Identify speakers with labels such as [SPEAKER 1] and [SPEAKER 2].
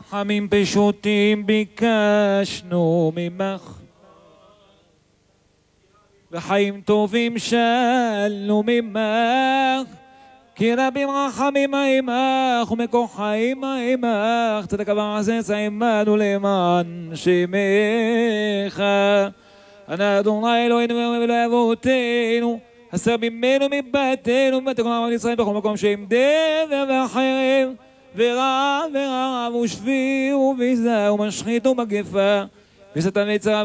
[SPEAKER 1] רחמים פשוטים ביקשנו ממך, וחיים טובים שאלנו ממך, כי רבים רחמים עמך ומכוחים עמך, צדק ועשית עמנו למען שמך. אנא אדוני אלוהינו ואלוהי אבותינו, הסר ממנו מבתינו ומבתי כל עם ישראל בכל מקום שהם דבר וחרב ורע ורעב ושבי וביזה ומשחית ומגפה ושטן ויצרה